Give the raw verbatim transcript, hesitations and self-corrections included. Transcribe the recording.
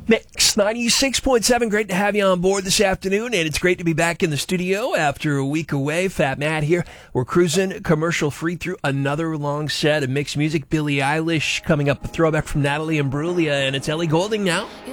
Mix ninety-six point seven. Great to have you on board this afternoon, and it's great to be back in the studio after a week away. Fat Matt here. We're cruising commercial free through another long set of mixed music. Billie Eilish coming up, a throwback from Natalie Imbruglia, and it's Ellie Goulding now.